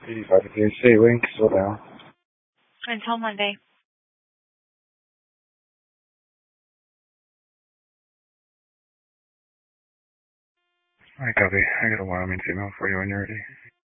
85 at the interstate link, slow down. Until Monday. Alright, copy. I got a Wyoming signal for you when you're ready.